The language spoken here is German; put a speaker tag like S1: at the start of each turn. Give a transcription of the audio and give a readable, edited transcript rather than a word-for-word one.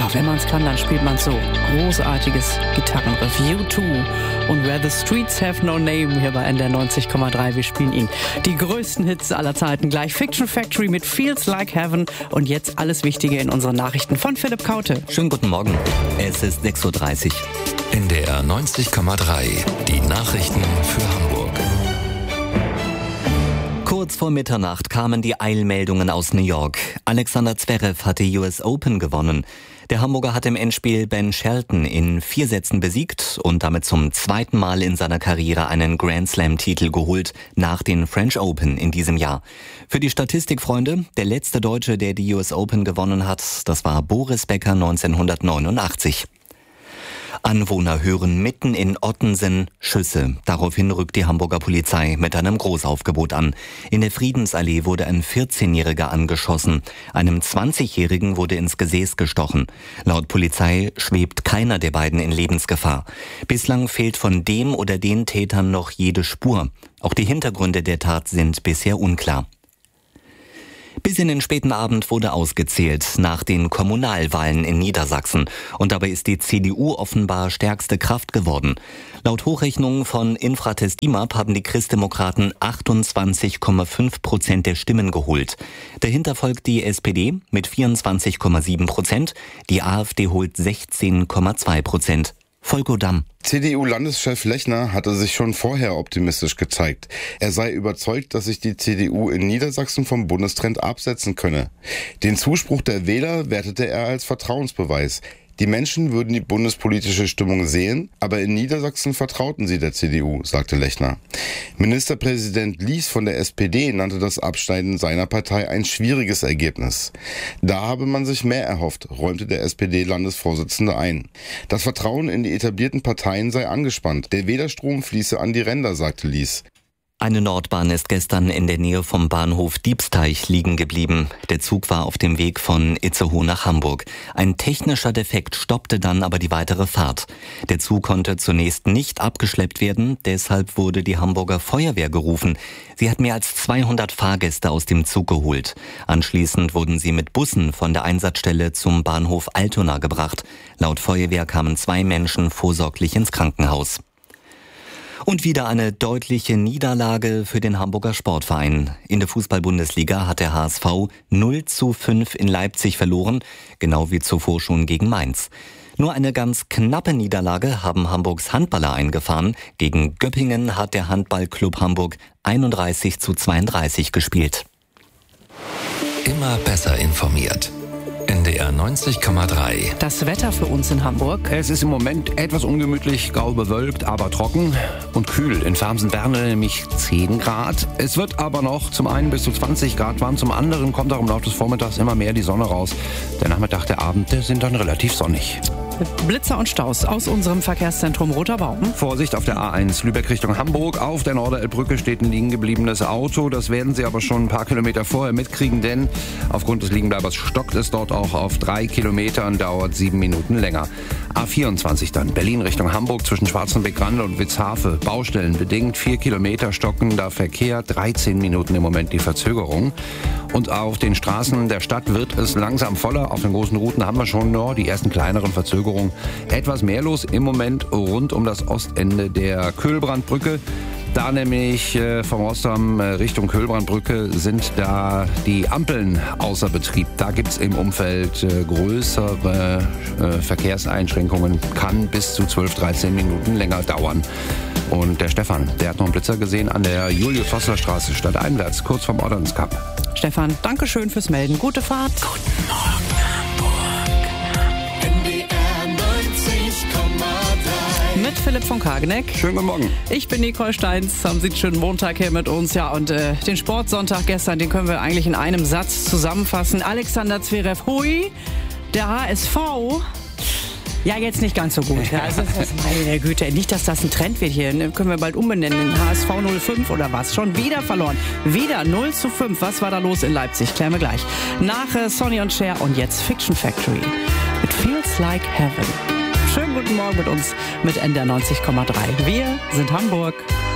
S1: wenn man es kann, dann spielt man so. Großartiges Gitarrenriff. U2 und Where the Streets Have No Name hier bei NDR 90,3. Wir spielen Ihnen die größten Hits aller Zeiten. Gleich Fiction Factory mit Feels Like Heaven und jetzt alles Wichtige in unseren Nachrichten von Philipp Kaute.
S2: Schönen guten Morgen. Es ist 6.30 Uhr.
S3: NDR 90,3. Die Nachrichten für Hamburg.
S2: Kurz vor Mitternacht kamen die Eilmeldungen aus New York. Alexander Zverev hat die US Open gewonnen. Der Hamburger hat im Endspiel Ben Shelton in 4 Sätzen besiegt und damit zum zweiten Mal in seiner Karriere einen Grand Slam-Titel geholt, nach den French Open in diesem Jahr. Für die Statistikfreunde, der letzte Deutsche, der die US Open gewonnen hat, das war Boris Becker 1989. Anwohner hören mitten in Ottensen Schüsse. Daraufhin rückt die Hamburger Polizei mit einem Großaufgebot an. In der Friedensallee wurde ein 14-Jähriger angeschossen. Einem 20-Jährigen wurde ins Gesäß gestochen. Laut Polizei schwebt keiner der beiden in Lebensgefahr. Bislang fehlt von dem oder den Tätern noch jede Spur. Auch die Hintergründe der Tat sind bisher unklar. Bis in den späten Abend wurde ausgezählt nach den Kommunalwahlen in Niedersachsen. Und dabei ist die CDU offenbar stärkste Kraft geworden. Laut Hochrechnungen von Infratest IMAP haben die Christdemokraten 28,5% der Stimmen geholt. Dahinter folgt die SPD mit 24,7%. Die AfD holt 16,2%. Volker Damm.
S4: CDU-Landeschef Lechner hatte sich schon vorher optimistisch gezeigt. Er sei überzeugt, dass sich die CDU in Niedersachsen vom Bundestrend absetzen könne. Den Zuspruch der Wähler wertete er als Vertrauensbeweis. Die Menschen würden die bundespolitische Stimmung sehen, aber in Niedersachsen vertrauten sie der CDU, sagte Lechner. Ministerpräsident Lies von der SPD nannte das Abschneiden seiner Partei ein schwieriges Ergebnis. Da habe man sich mehr erhofft, räumte der SPD-Landesvorsitzende ein. Das Vertrauen in die etablierten Parteien sei angespannt. Der Wählerstrom fließe an die Ränder, sagte Lies.
S2: Eine Nordbahn ist gestern in der Nähe vom Bahnhof Diebsteich liegen geblieben. Der Zug war auf dem Weg von Itzehoe nach Hamburg. Ein technischer Defekt stoppte dann aber die weitere Fahrt. Der Zug konnte zunächst nicht abgeschleppt werden, deshalb wurde die Hamburger Feuerwehr gerufen. Sie hat mehr als 200 Fahrgäste aus dem Zug geholt. Anschließend wurden sie mit Bussen von der Einsatzstelle zum Bahnhof Altona gebracht. Laut Feuerwehr kamen 2 Menschen vorsorglich ins Krankenhaus. Und wieder eine deutliche Niederlage für den Hamburger Sportverein. In der Fußball-Bundesliga hat der HSV 0:5 in Leipzig verloren, genau wie zuvor schon gegen Mainz. Nur eine ganz knappe Niederlage haben Hamburgs Handballer eingefahren. Gegen Göppingen hat der Handballclub Hamburg 31:32 gespielt.
S3: Immer besser informiert. NDR 90,3.
S1: Das Wetter für uns in Hamburg.
S5: Es ist im Moment etwas ungemütlich, grau bewölkt, aber trocken und kühl. In Farmsen-Berne nämlich 10 Grad. Es wird aber noch zum einen bis zu 20 Grad warm, zum anderen kommt auch im Laufe des Vormittags immer mehr die Sonne raus. Der Nachmittag, der Abend, der sind dann relativ sonnig.
S1: Blitzer und Staus aus unserem Verkehrszentrum Roter Baum.
S5: Vorsicht auf der A1 Lübeck Richtung Hamburg. Auf der Norderelbbrücke steht ein liegen gebliebenes Auto. Das werden Sie aber schon ein paar Kilometer vorher mitkriegen, denn aufgrund des Liegenbleibers stockt es dort auch auf 3 Kilometern, dauert 7 Minuten länger. A24 dann, Berlin Richtung Hamburg zwischen Schwarzenbeck-Randl und Witzhafe. Baustellen bedingt 4 Kilometer stockender Verkehr, 13 Minuten im Moment die Verzögerung. Und auf den Straßen der Stadt wird es langsam voller. Auf den großen Routen haben wir schon noch die ersten kleineren Verzögerungen. Etwas mehr los im Moment rund um das Ostende der Köhlbrandbrücke. Da nämlich vom Rossdamm Richtung Köhlbrandbrücke sind da die Ampeln außer Betrieb. Da gibt es im Umfeld größere Verkehrseinschränkungen. Kann bis zu 12, 13 Minuten länger dauern. Und der Stefan, der hat noch einen Blitzer gesehen an der Julius-Vossler-Straße stadteinwärts, kurz vom Ordnance Cup.
S1: Stefan, danke schön fürs Melden. Gute Fahrt.
S3: Guten Morgen, Hamburg.
S6: NDR 90,3.
S1: Mit Philipp von Kageneck.
S5: Schönen guten Morgen.
S1: Ich bin Nicole Steins. Haben Sie einen schönen Montag hier mit uns. Ja, und den Sportsonntag gestern, den können wir eigentlich in einem Satz zusammenfassen. Alexander Zverev, hui, der HSV. Ja, jetzt nicht ganz so gut. Ja, also das meine Güte. Nicht, dass das ein Trend wird hier. Können wir bald umbenennen. HSV 05 oder was? Schon wieder verloren. Wieder 0:5. Was war da los in Leipzig? Klären wir gleich. Nach Sonny und Cher und jetzt Fiction Factory. It feels like heaven. Schönen guten Morgen mit uns mit NDR 90,3. Wir sind Hamburg.